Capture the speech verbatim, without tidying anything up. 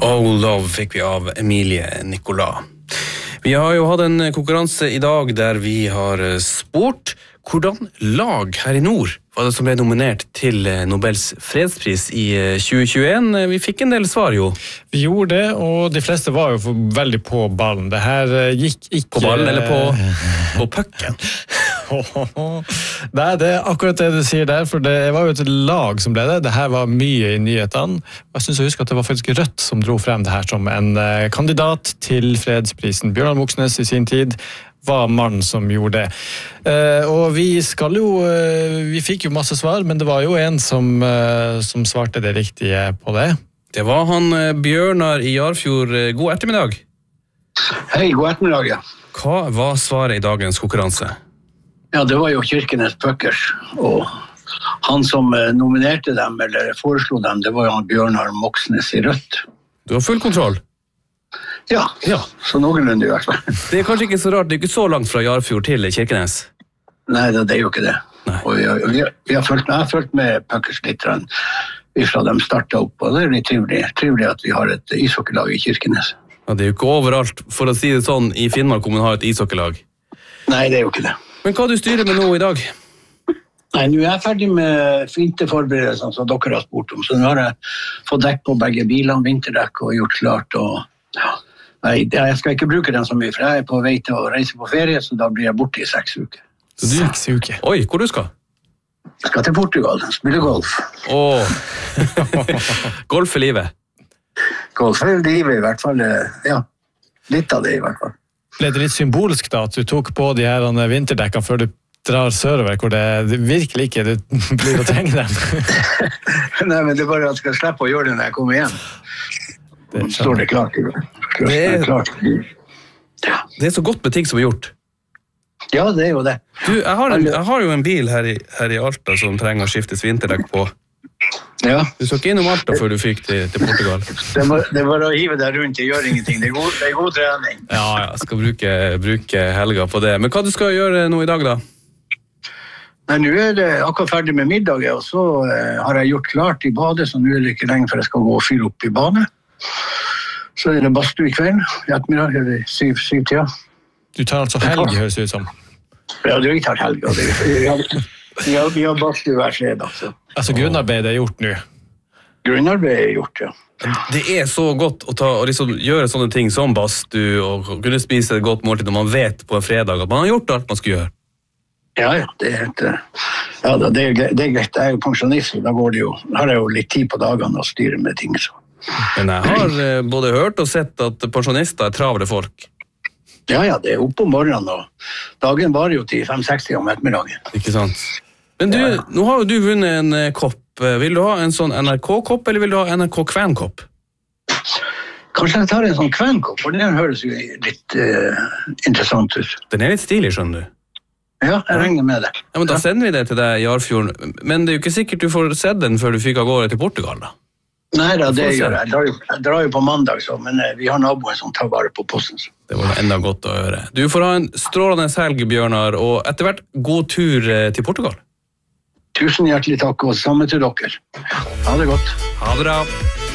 Oh Love fikk vi av Emilie Nicolas. Vi har jo hatt en konkurranse i dag der vi har spurt hvordan lag her i nord var det som ble nominert til Nobels fredspris i tjue tjueen. Vi fikk en del svar jo. Vi gjorde det, og de fleste var jo veldig på ballen. Det her gikk ikke... På ballen eller på, på pucken? Nei, det er akkurat det du sier der, for det var jo et lag som ble det. Det her var mye i nyhetene. Jeg synes jeg husker at det var faktisk Rødt som dro frem det her som en kandidat til fredsprisen. Bjørnar Moxnes i sin tid var mannen som gjorde det. Eh, og vi skal jo, eh, vi fikk jo masse svar, men det var jo en som, eh, som svarte det riktige på det. Det var han Bjørnar i Jarfjord. God ettermiddag. Hei, god ettermiddag, ja. Hva var svaret i dagens konkurranse? Ja, det var jo Kirkenes Puckers, og han som nominerte dem, eller foreslo dem, det var jo han Bjørnar Moxnes i Rødt. Du har full kontroll? Ja, ja, så noenlunde i hvert fall. Det er kanskje ikke så rart, det er ikke så langt fra Jarfjord til Kirkenes? Nei, det, det er jo ikke det. Nei. Og vi har, vi har, vi har følt, jeg har følt med Puckers litt fra de startet opp, og det er litt trivelig, trivelig at vi har et ishockeylag i Kirkenes. Ja, det er jo ikke overalt, for å si det sånn, i Finnmark hvor man har et ishockeylag. Nei, det er jo ikke det. Men hva du styrer med nå i dag? Nei, nå er jeg ferdig med vinterforberedelsene som dere har spurt om, så nå har jeg fått dekk på begge bilene, vinterdekk og gjort klart, og ja. Nei, jeg skal ikke bruke den så mye, for jeg er på vei til å reise på ferie, så da blir jeg borte i seks uker. Seks uker? Oi, hvor du skal? Jeg skal til Portugal, spille golf. Åh, golf er livet? Golf er livet i hvert fall, ja, litt av det i hvert fall. Ble det litt symbolsk da, at du tok på de her vinterdekkene før du drar sørover, hvor det virkelig ikke det blir å trenge dem? Nei, men det er bare at jeg skal slippe å gjøre det når jeg kommer hjem. Det står det klart. Det er, ja. Det er så godt med ting som er gjort. Ja, det er jo det. Du, jeg har, en, jeg har jo en bil her i, her i Alta som trenger å skiftes vinterdekk på. Ja. Du så ikke innom Alta før du fikk til, til Portugal. Det var, det var å hive deg rundt, det gjør ingenting. Det er god, det er god trening. Ja, jeg skal bruke, bruke helga på det. Men hva du skal gjøre nå i dag da? Nei, nå er det akkurat ferdig med middag, og så uh, har jeg gjort klart i badet, så nå er det ikke lenge før jeg skal gå og fyre opp i badet. Så er det badstue i kvelden, i ettermiddag, eller syv, syv tida. Du tar altså helg, høres det ut som? Ja, du har ikke tatt helg. Det, vi har, vi har, vi har badstue hver fredag. Så. Altså grunnarbeidet er gjort nå? Grunnarbeidet er gjort, ja. Det er så godt å ta, og liksom gjøre sånne ting som badstue, og kunne spise et godt måltid når man vet på en fredag at man har gjort alt man skal gjøre. Ja, ja, det er, et, ja det, er, det er greit. Jeg er jo pensjonist, og da går det jo, har jeg jo litt tid på dagene å styre med ting. Så. Men jeg har både hørt og sett at pensjonister er travle folk. Ja, ja, det er oppe om morgenen, og dagen var jo til fem-seks om ettermiddagen. Ikke sant? Men du, ja. Nå har jo du vunnet en kopp. Vil du ha en sånn N R K-kopp, eller vil du ha N R K-kvenkopp? Kanskje jeg tar en sånn kvenkopp, for den høres jo litt uh, interessant ut. Den er litt stilig, skjønner du. Ja, jeg regner med det. Ja, men da sender vi det til deg i Jarfjord. Men det er jo ikke sikkert du får sett den før du fikk av gårde til Portugal, da. Nei da, det gjør jeg. Jeg drar, jo, jeg drar jo på mandag, så, men vi har naboen som tar vare på posten. Så. Det var enda godt å høre. Du får ha en strålende helg, Bjørnar, og etter hvert god tur til Portugal. Tusen hjertelig takk, og samme til dere. Ha det godt. Ha det bra.